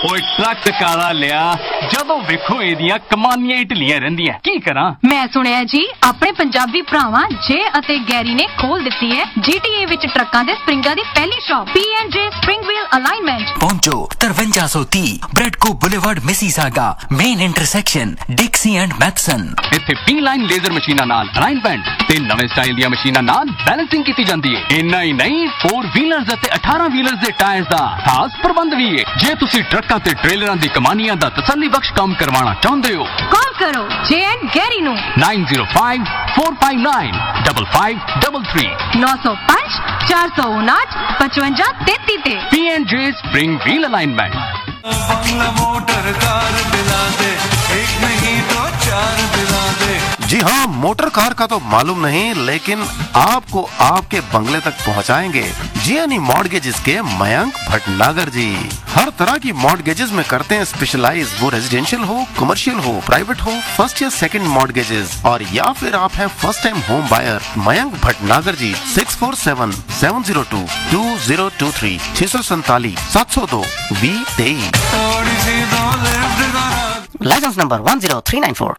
ओए ट्रक काला लिया जदों वेखो एदियां कमानियां ढिलियां रहिंदियां की करां। मैं सुनिया जी अपने पंजाबी भरावां जे अते गैरी ने खोल दित्ती है GTA विच ट्रकां दे स्प्रिंगां दी पहली shop P&J spring wheel alignment. पहुंचो 5330 ब्रेडको boulevard Mississauga main intersection डिक्सी and Mathison. इत्थे P लाइन लेजर मशीनां नाल अलाइनमेंट ते नवे स्टाइल दी मशीनां नाल बैलेंसिंग कीती जांदी है। इन्ना ही नहीं 4 व्हीलर्स अते 18 व्हीलर्स दे टायर्स दा खास प्रबंध भी है। जे तुसी ट्रकां ते ट्रेलरां दी कमानियां दा तसल्ली बख्श काम करवाना चाहुंदे हो कॉल करो J&G गैरी नू 905 459 5533 905 459 55 33 ते P&J स्प्रिंग व्हील अलाइनमेंट। बंगला मोटर कार दिला दे, एक नहीं तो चार दिला दे। जी हाँ, मोटर कार का तो मालूम नहीं, लेकिन आपको आपके बंगले तक पहुँचाएंगे जीएनई मॉर्गेजेस के मयंक भटनागर जी। हर तरह की मॉर्गेजेस में करते हैं स्पेशलाइज, वो रेजिडेंशियल हो, कमर्शियल हो, प्राइवेट हो, फर्स्ट या सेकंड मॉर्गेजेस, और या फिर आप हैं first time home buyer. Mayank Bhatnagar जी 647-702-2023 647 702 2023। थोड़ी सी दो लिफ्ट करा। Licence number 10394।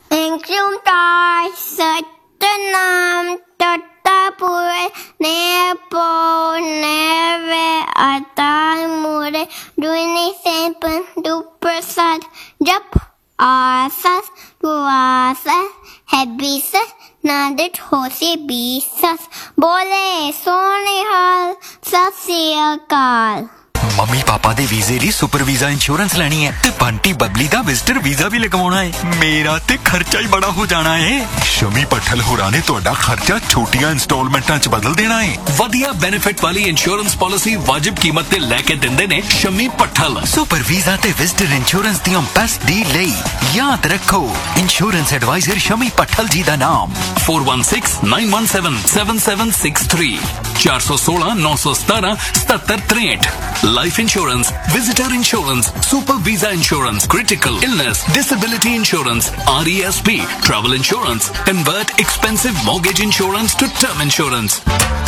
Sătănam tătapure nepo neve atamure duni sempre du prasad jap asas duasas hebisas nadet hosi bisas bole sonihal sasiakal। Mummy papa दे वीजे ली super visa insurance लेनी है ते बंटी बबली दा visitor visa भी लगवाना है। मेरा ते खर्चा ही बड़ा हो जाना है। शमी पठल होरां ने तुहाडा खर्चा छोटियां इंस्टॉलमेंटां च बदल देना है। वधिया बेनिफिट वाली इंश्योरेंस पॉलिसी वाजिब कीमत ते लेके दिंदे ने शमी पठल। सुपर वीजा ते visitor insurance the best deal लई याद रखो इंश्योरेंस एडवाइजर शमी पठल जी दा नाम 4169177763 416 917 7763। Life insurance, visitor insurance, super visa insurance, critical illness, disability insurance, RESP, travel insurance, convert expensive mortgage insurance to term insurance.